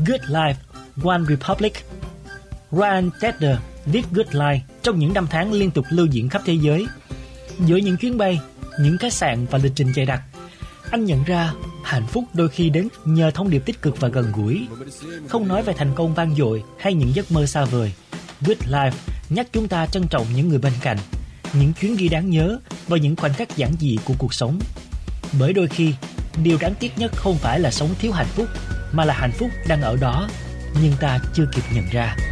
Good Life, One Republic. Ryan Tedder viết Good Life trong những năm tháng liên tục lưu diễn khắp thế giới. Giữa những chuyến bay, những khách sạn và lịch trình dày đặc, anh nhận ra hạnh phúc đôi khi đến nhờ thông điệp tích cực và gần gũi. Không nói về thành công vang dội hay những giấc mơ xa vời, Good Life nhắc chúng ta trân trọng những người bên cạnh, những chuyến đi đáng nhớ và những khoảnh khắc giản dị của cuộc sống. Bởi đôi khi, điều đáng tiếc nhất không phải là sống thiếu hạnh phúc, mà là hạnh phúc đang ở đó, nhưng ta chưa kịp nhận ra.